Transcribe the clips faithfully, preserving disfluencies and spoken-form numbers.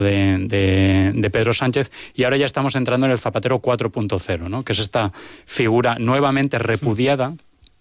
De, de, de Pedro Sánchez, y ahora ya estamos entrando en el Zapatero cuatro punto cero, ¿no? Que es esta figura nuevamente repudiada,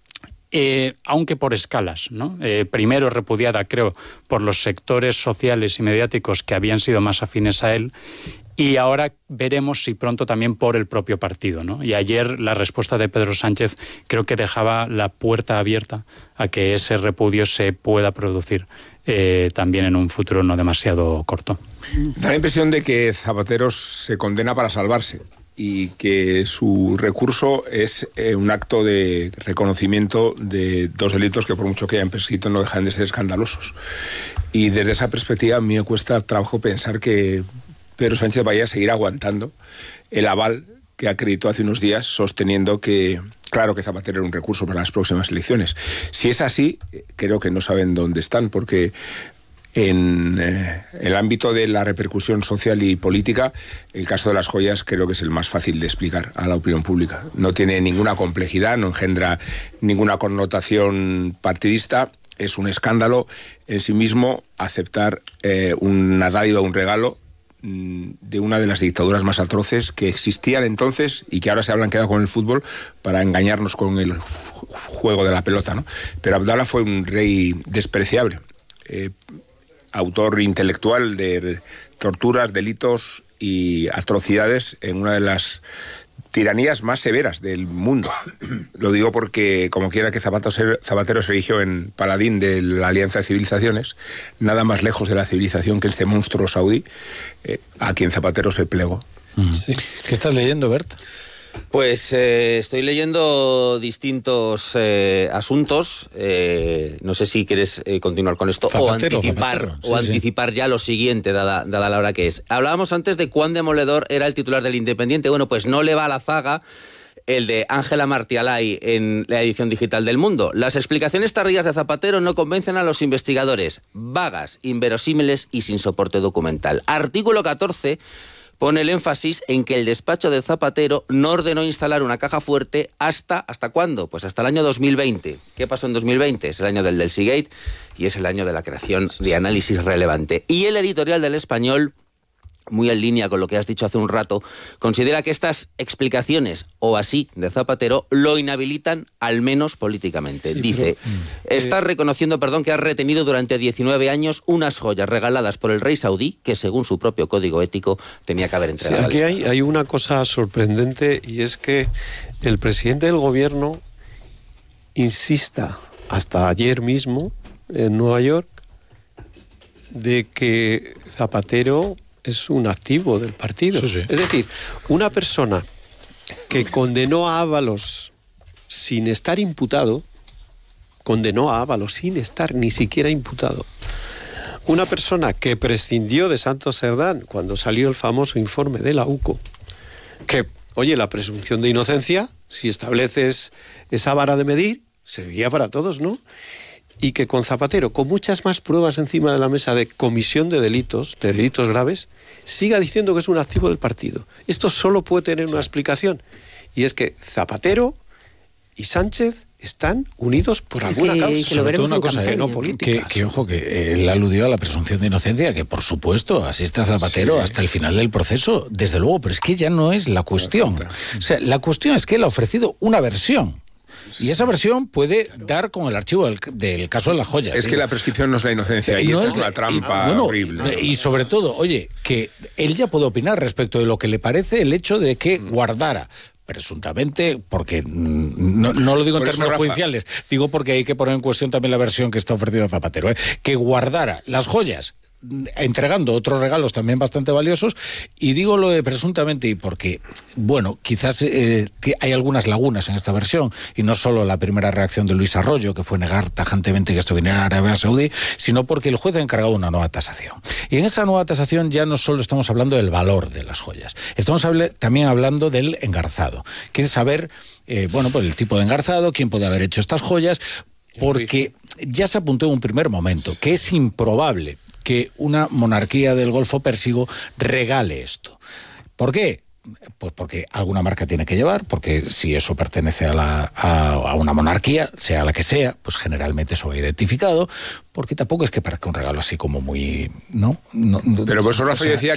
eh, aunque por escalas, ¿no? Eh, primero repudiada, creo, por los sectores sociales y mediáticos que habían sido más afines a él, y ahora veremos si pronto también por el propio partido, ¿no? Y ayer la respuesta de Pedro Sánchez creo que dejaba la puerta abierta a que ese repudio se pueda producir eh, también en un futuro no demasiado corto. Da la impresión de que Zapatero se condena para salvarse y que su recurso es eh, un acto de reconocimiento de dos delitos que por mucho que hayan prescrito no dejan de ser escandalosos. Y desde esa perspectiva a mí me cuesta trabajo pensar que Pedro Sánchez vaya a seguir aguantando el aval que acreditó hace unos días sosteniendo que, claro, que Zapatero era un recurso para las próximas elecciones. Si es así, creo que no saben dónde están, porque en eh, el ámbito de la repercusión social y política, el caso de las joyas creo que es el más fácil de explicar a la opinión pública. No tiene ninguna complejidad, no engendra ninguna connotación partidista. Es un escándalo en sí mismo aceptar eh, una dádiva, un regalo de una de las dictaduras más atroces que existían entonces y que ahora se hablan quedado con el fútbol para engañarnos con el juego de la pelota, ¿no? Pero Abdala fue un rey despreciable, eh, autor intelectual de torturas, delitos y atrocidades en una de las tiranías más severas del mundo. Lo digo porque, como quiera que Zapatero, Zapatero se erigió en paladín de la Alianza de Civilizaciones, nada más lejos de la civilización que este monstruo saudí, eh, a quien Zapatero se plegó. Sí. ¿Qué estás leyendo, Bert? Pues eh, estoy leyendo distintos eh, asuntos. Eh, no sé si quieres eh, continuar con esto Zapatero, o anticipar, Zapatero. Sí, o sí. anticipar ya lo siguiente, dada, dada la hora que es. Hablábamos antes de cuán demoledor era el titular del Independiente. Bueno, pues no le va a la zaga el de Ángela Martialay en la edición digital del Mundo. Las explicaciones tardías de Zapatero no convencen a los investigadores. Vagas, inverosímiles y sin soporte documental. Artículo catorce... pone el énfasis en que el despacho de Zapatero no ordenó instalar una caja fuerte hasta... ¿Hasta cuándo? Pues hasta el año dos mil veinte. ¿Qué pasó en dos mil veinte? Es el año del Delsigate y es el año de la creación de Análisis Relevante. Y el editorial del Español, muy en línea con lo que has dicho hace un rato, considera que estas explicaciones, o así, de Zapatero, lo inhabilitan al menos políticamente. Sí, dice, pero, estás eh, reconociendo, perdón, que has retenido durante diecinueve años unas joyas regaladas por el rey saudí que, según su propio código ético, tenía que haber entregado. Sí, aquí hay, hay una cosa sorprendente, y es que el presidente del gobierno insista, hasta ayer mismo, en Nueva York, de que Zapatero es un activo del partido. Sí, sí. Es decir, una persona que condenó a Ábalos sin estar imputado, condenó a Ábalos sin estar ni siquiera imputado. Una persona que prescindió de Santos Cerdán cuando salió el famoso informe de la U C O, que, oye, la presunción de inocencia, si estableces esa vara de medir, serviría para todos, ¿no? Y que con Zapatero, con muchas más pruebas encima de la mesa de comisión de delitos, de delitos graves, siga diciendo que es un activo del partido. Esto solo puede tener una explicación, y es que Zapatero y Sánchez están unidos por alguna que, causa. que lo veremos una en cosa, campaña. eh, no política. Que, que, ojo, que él aludió a la presunción de inocencia, que por supuesto asiste a Zapatero sí. hasta el final del proceso, desde luego, pero es que ya no es la cuestión. O sea, la cuestión es que él ha ofrecido una versión. Y esa versión puede claro. dar con el archivo del, del caso de las joyas. Es ¿sí? que la prescripción no es la inocencia, y no esta es una trampa y, bueno, horrible. Y sobre todo, oye, que él ya puede opinar respecto de lo que le parece el hecho de que mm. guardara, presuntamente, porque no, no lo digo en términos judiciales, digo porque hay que poner en cuestión también la versión que está ofrecida a Zapatero, ¿eh? que guardara las joyas, entregando otros regalos también bastante valiosos, y digo lo de presuntamente y porque, bueno, quizás eh, hay algunas lagunas en esta versión, y no solo la primera reacción de Luis Arroyo, que fue negar tajantemente que esto viniera de Arabia Saudí, sino porque el juez ha encargado una nueva tasación. Y en esa nueva tasación ya no solo estamos hablando del valor de las joyas, estamos habl- también hablando del engarzado. Quiere saber, eh, bueno, pues el tipo de engarzado, quién puede haber hecho estas joyas, porque ya se apuntó en un primer momento que es improbable que una monarquía del Golfo Pérsico regale esto. ¿Por qué? Pues porque alguna marca tiene que llevar, porque si eso pertenece a, la, a, a una monarquía, sea la que sea, pues generalmente eso va identificado, porque tampoco es que parezca un regalo así como muy... ¿no? no, no Pero por eso Rafa o sea, decía